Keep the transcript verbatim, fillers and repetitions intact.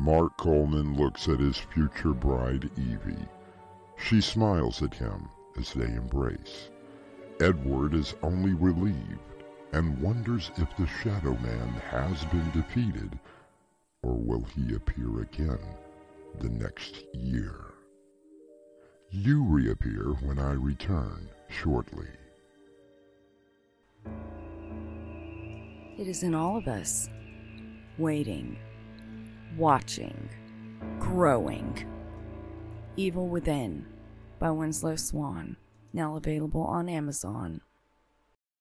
Mark Coleman looks at his future bride, Evie. She smiles at him as they embrace. Edward is only relieved and wonders if the Shadow Man has been defeated, or will he appear again the next year. You reappear when I return shortly. It is in all of us, waiting, watching, growing. Evil Within by Winslow Swan, now available on Amazon.